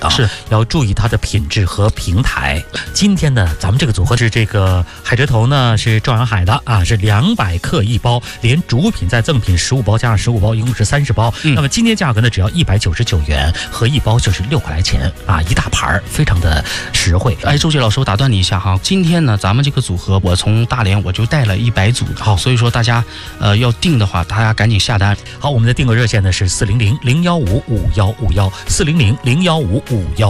啊， 是要注意它的品质和平台。今天呢，咱们这个组合是这个海蜇头呢是壮阳海的啊，是200克一包，连主品再赠品15包，加上15包，一共是30包。那么今天价格呢只要199元，合一包就是6块来钱啊，一大盘，非常的实惠。 哎，周杰老师，我打断你一下哈，今天呢，咱们这个组合我从大连我就带了100组，好，所以说大家要订的话，大家赶紧下单。 好，我们的订购热线呢是400-015-5151，400-015-5151。